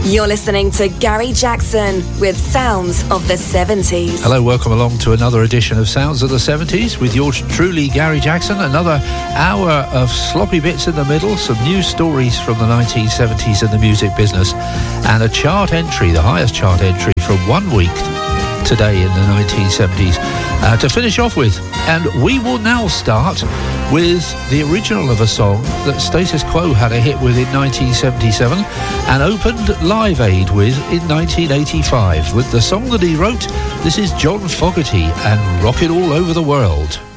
You're listening to Gary Jackson with Sounds of the 70s. Hello, welcome along to another edition of Sounds of the 70s with yours truly, Gary Jackson. Another hour of sloppy bits in the middle, some news stories from the 1970s in the music business, and a chart entry, the highest chart entry from 1 week today in the 1970s to finish off with. And we will now start with the original of a song that Status Quo had a hit with in 1977 and opened Live Aid with in 1985 with the song that he wrote. This is John Fogerty and Rock It All Over the World.